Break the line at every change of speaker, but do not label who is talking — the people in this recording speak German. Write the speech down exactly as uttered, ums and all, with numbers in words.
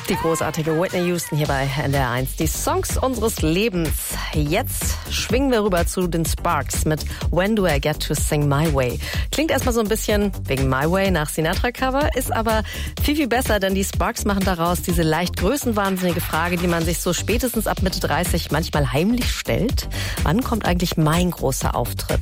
Die großartige Whitney Houston hier bei N D R eins. Die Songs unseres Lebens. Jetzt schwingen wir rüber zu den Sparks mit When Do I Get to Sing My Way. Klingt erstmal so ein bisschen wegen My Way nach Sinatra-Cover, ist aber viel, viel besser, denn die Sparks machen daraus diese leicht größenwahnsinnige Frage, die man sich so spätestens ab Mitte dreißig manchmal heimlich stellt. Wann kommt eigentlich mein großer Auftritt?